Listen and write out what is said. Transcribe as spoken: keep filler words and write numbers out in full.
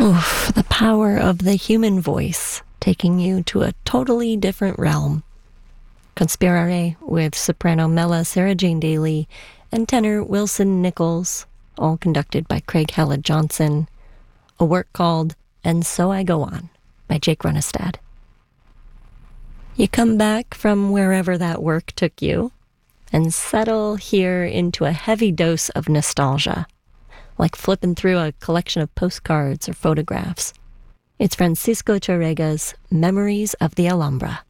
Oof, the power of the human voice, taking you to a totally different realm. Conspirare with soprano Mela Sarah Jane Daly and tenor Wilson Nichols, all conducted by Craig Hella Johnson. A work called And So I Go On by Jake Runestad. You come back from wherever that work took you and settle here into a heavy dose of nostalgia, like flipping through a collection of postcards or photographs. It's Francisco Tárrega's Memories of the Alhambra.